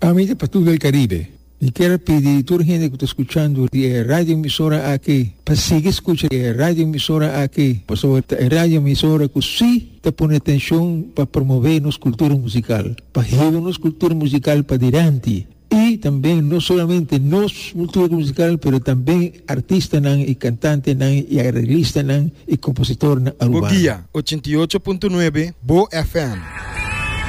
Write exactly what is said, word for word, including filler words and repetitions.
Amiga para todo el Caribe, y quiero pedir a toda la gente que está escuchando de radio emisora aquí, para seguir escuchando de radio emisora aquí, por sobre la radio emisora que sí te pone atención para promover nuestra cultura musical, para llevar nuestra cultura musical para adelante. Y también no solamente nuestra cultura musical, pero también artistas y cantantes y arreglistas y compositores urbanos. Boguía, ochenta y ocho punto nueve, Bo F M.